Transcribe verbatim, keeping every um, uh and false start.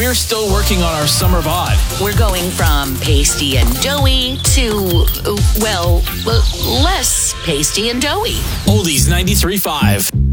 We're still working on our summer bod. We're going from pasty and doughy to, uh, well, uh, less pasty and doughy. Oldies ninety-three point five.